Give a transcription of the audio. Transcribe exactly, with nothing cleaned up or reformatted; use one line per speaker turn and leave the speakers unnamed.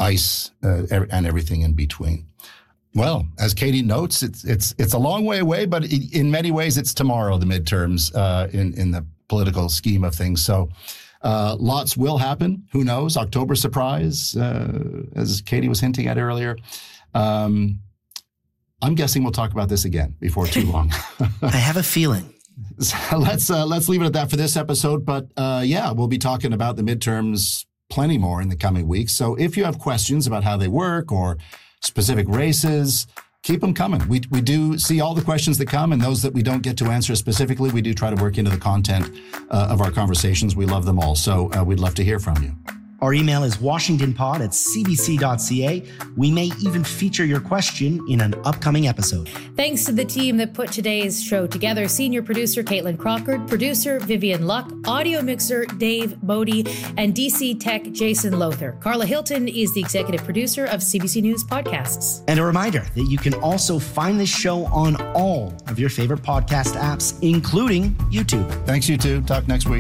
ice, uh, and everything in between. Well, as Katie notes, it's it's it's a long way away, but in many ways, it's tomorrow, the midterms, uh, in in the political scheme of things. So, uh, lots will happen. Who knows? October surprise, uh, as Katie was hinting at earlier. Um, I'm guessing we'll talk about this again before too long.
I have a feeling.
So let's uh, let's leave it at that for this episode. But uh, yeah, we'll be talking about the midterms plenty more in the coming weeks. So if you have questions about how they work or specific races, keep them coming. We we do see all the questions that come, and those that we don't get to answer specifically, we do try to work into the content uh, of our conversations. We love them all. So uh, we'd love to hear from you.
Our email is washingtonpod at c b c dot c a. We may even feature your question in an upcoming episode.
Thanks to the team that put today's show together. Senior producer Caitlin Crockard, producer Vivian Luck, audio mixer Dave Bodie, and D C Tech Jason Lothar. Carla Hilton is the executive producer of C B C News Podcasts.
And a reminder that you can also find this show on all of your favorite podcast apps, including YouTube.
Thanks, you two. Talk next week.